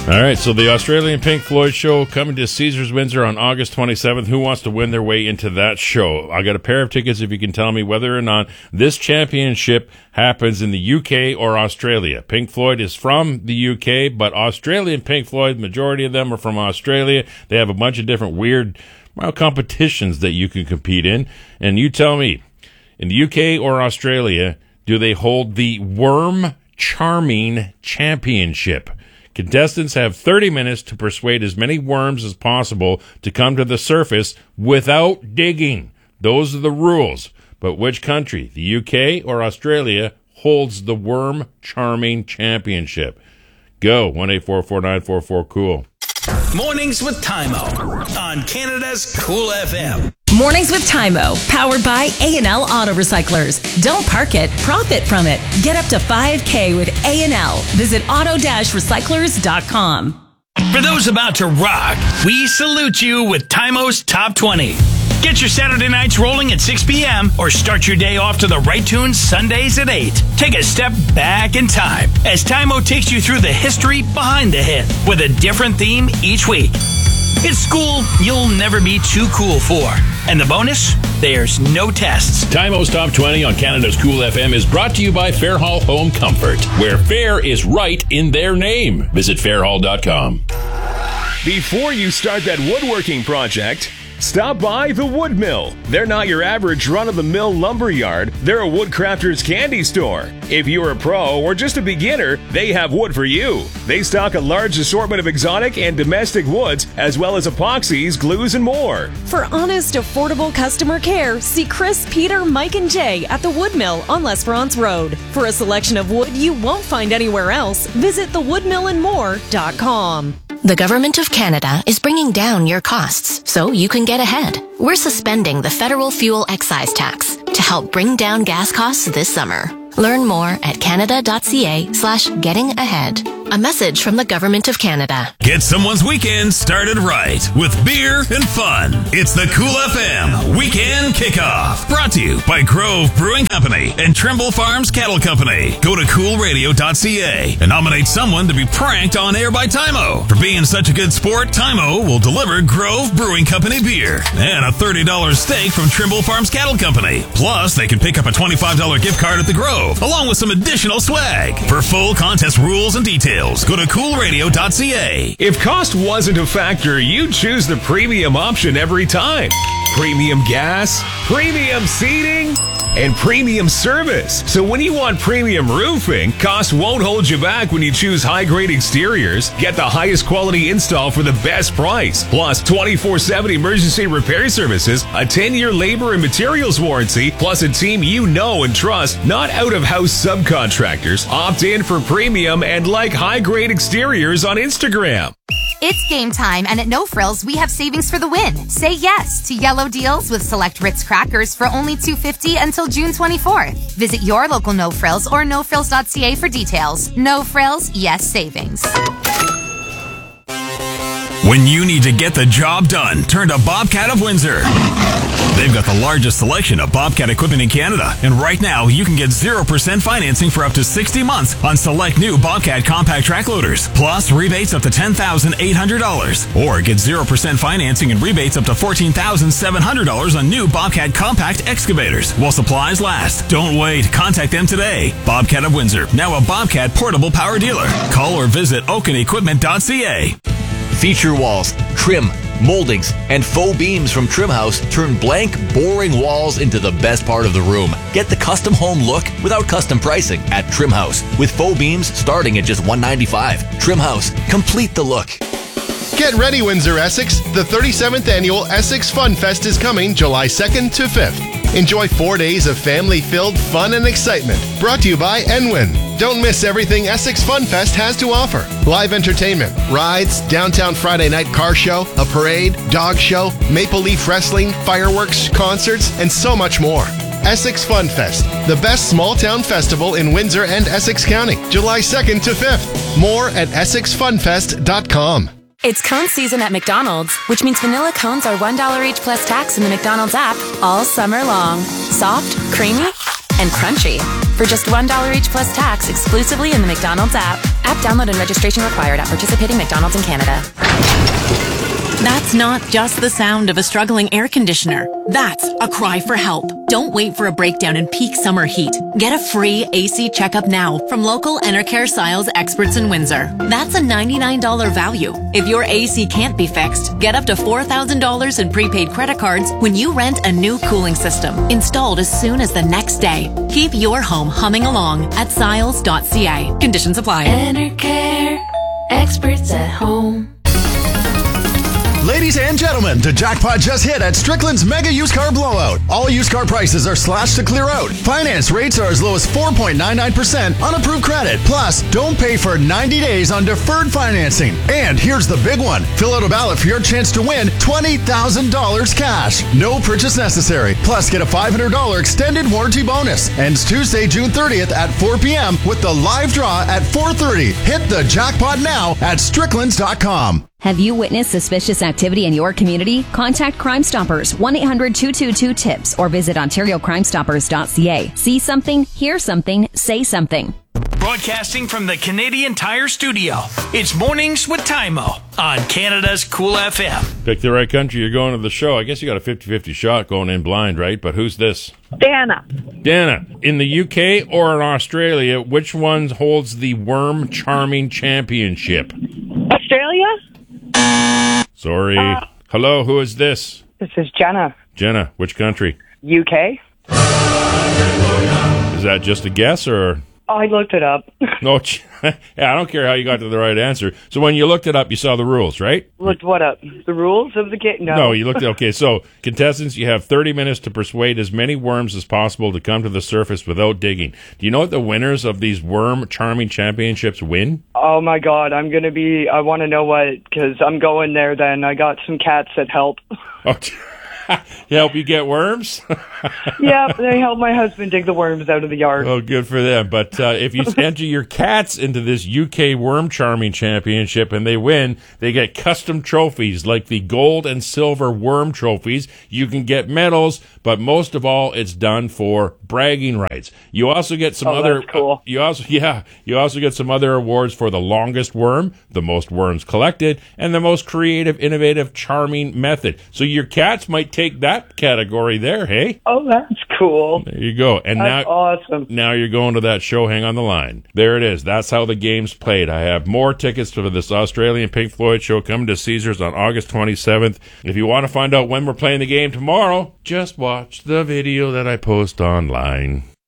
All right, so the Australian Pink Floyd show coming to Caesars Windsor on August 27th. Who wants to win their way into that show? I got a pair of tickets if you can tell me whether or not this championship happens in the UK or Australia. Pink Floyd is from the UK, but Australian Pink Floyd, majority of them are from Australia. They have a bunch of different weird competitions that you can compete in. And you tell me, in the UK or Australia, do they hold the Worm Charming Championship? Contestants have 30 minutes to persuade as many worms as possible to come to the surface without digging. Those are the rules. But which country, the UK or Australia, holds the Worm Charming Championship? Go, 1-844-944-COOL. Mornings with Tymo on Canada's Cool FM. Mornings with Tymo, powered by A&L Auto Recyclers. Don't park it, profit from it. Get up to $5,000 with A&L. Visit auto-recyclers.com. For those about to rock, we salute you with Tymo's Top 20. Get your Saturday nights rolling at 6 p.m. or start your day off to the right tunes Sundays at 8. Take a step back in time as Tymo takes you through the history behind the hit with a different theme each week. It's school you'll never be too cool for. And the bonus? There's no tests. Tymo's Top 20 on Canada's Cool FM is brought to you by Fairhall Home Comfort, where fair is right in their name. Visit fairhall.com. Before you start that woodworking project, stop by the Wood Mill. They're not your average run-of-the-mill lumber yard. They're a woodcrafter's candy store. If you're a pro or just a beginner, they have wood for you. They stock a large assortment of exotic and domestic woods, as well as epoxies, glues, and more. For honest, affordable customer care, see Chris, Peter, Mike, and Jay at the Wood Mill on L'Esperance Road. For a selection of wood you won't find anywhere else, visit thewoodmillandmore.com. The Government of Canada is bringing down your costs so you can get ahead. We're suspending the federal fuel excise tax to help bring down gas costs this summer. Learn more at canada.ca/getting-ahead. A message from the Government of Canada. Get someone's weekend started right with beer and fun. It's the Cool FM Weekend Kickoff. Brought to you by Grove Brewing Company and Trimble Farms Cattle Company. Go to coolradio.ca and nominate someone to be pranked on air by Tymo. For being such a good sport, Tymo will deliver Grove Brewing Company beer and a $30 steak from Trimble Farms Cattle Company. Plus, they can pick up a $25 gift card at the Grove, along with some additional swag. For full contest rules and details, go to coolradio.ca. If cost wasn't a factor, you'd choose the premium option every time. Premium gas, premium seating, and premium service. So when you want premium roofing, cost won't hold you back when you choose high-grade exteriors. Get the highest quality install for the best price. Plus 24/7 emergency repair services, a 10-year labor and materials warranty, plus a team you know and trust, not out-of-house subcontractors. Opt in for premium and like high-grade exteriors on Instagram. It's game time, and at No Frills, we have savings for the win. Say yes to yellow deals with select Ritz crackers for only $2.50 until June 24th. Visit your local No Frills or nofrills.ca for details. No Frills, yes savings. When you need to get the job done, turn to Bobcat of Windsor. They've got the largest selection of Bobcat equipment in Canada, and right now you can get 0% financing for up to 60 months on select new Bobcat compact track loaders, plus rebates up to $10,800, or get 0% financing and rebates up to $14,700 on new Bobcat compact excavators while supplies last. Don't wait. Contact them today. Bobcat of Windsor, now a Bobcat portable power dealer. Call or visit oakenequipment.ca. Feature walls, trim, moldings, and faux beams from Trimhouse turn blank, boring walls into the best part of the room. Get the custom home look without custom pricing at Trimhouse, with faux beams starting at just $195. Trimhouse, complete the look. Get ready, Windsor, Essex. The 37th Annual Essex Fun Fest is coming July 2nd to 5th. Enjoy 4 days of family-filled fun and excitement. Brought to you by Enwin. Don't miss everything Essex Fun Fest has to offer. Live entertainment, rides, downtown Friday night car show, a parade, dog show, Maple Leaf Wrestling, fireworks, concerts, and so much more. Essex Fun Fest, the best small-town festival in Windsor and Essex County, July 2nd to 5th. More at EssexFunFest.com. It's cone season at McDonald's, which means vanilla cones are $1 each plus tax in the McDonald's app all summer long. Soft, creamy, and crunchy. For for just $1 each plus tax exclusively in the McDonald's app. App download and registration required at participating McDonald's in Canada. That's not just the sound of a struggling air conditioner. That's a cry for help. Don't wait for a breakdown in peak summer heat. Get a free AC checkup now from local Enercare Styles experts in Windsor. That's a $99 value. If your AC can't be fixed, get up to $4,000 in prepaid credit cards when you rent a new cooling system, installed as soon as the next day. Keep your home humming along at Styles.ca. Conditions apply. Enercare, experts at home. Ladies and gentlemen, the jackpot just hit at Strickland's Mega Used Car Blowout. All used car prices are slashed to clear out. Finance rates are as low as 4.99% on approved credit. Plus, don't pay for 90 days on deferred financing. And here's the big one. Fill out a ballot for your chance to win $20,000 cash. No purchase necessary. Plus, get a $500 extended warranty bonus. Ends Tuesday, June 30th at 4 p.m. with the live draw at 4:30. Hit the jackpot now at Stricklands.com. Have you witnessed suspicious activity in your community? Contact Crime Stoppers, 1-800-222-TIPS, or visit OntarioCrimeStoppers.ca. See something, hear something, say something. Broadcasting from the Canadian Tire Studio, it's Mornings with Tymo on Canada's Cool FM. Pick the right country, you're going to the show. I guess you got a 50-50 shot going in blind, right? But who's this? Dana. Dana, in the UK or in Australia, which one holds the Worm Charming Championship? Australia? Sorry. Hello, who is this? This is Jenna. Jenna, which country? UK. Is that just a guess, or? Oh, I looked it up. No, yeah, I don't care how you got to the right answer. So when you looked it up, you saw the rules, right? Looked what up? The rules of the game? No. No, you looked at, okay, so contestants, you have 30 minutes to persuade as many worms as possible to come to the surface without digging. Do you know what the winners of these Worm Charming Championships win? Oh my God, I want to know what, because I'm going there then. I got some cats that help. Oh, help you get worms? Yeah, they help my husband dig the worms out of the yard. Oh, good for them. But if you enter your cats into this UK Worm Charming Championship and they win, they get custom trophies like the gold and silver worm trophies. You can get medals, but most of all, it's done for bragging rights. You also get some other that's cool. You also get some other awards for the longest worm, the most worms collected, and the most creative, innovative, charming method. So your cats might take that category there, hey? Oh, that's cool. There you go. And that's awesome. Now you're going to that show. Hang on the line. There it is. That's how the game's played. I have more tickets for this Australian Pink Floyd show coming to Caesars on August 27th. If you want to find out when we're playing the game tomorrow, just watch the video that I post online.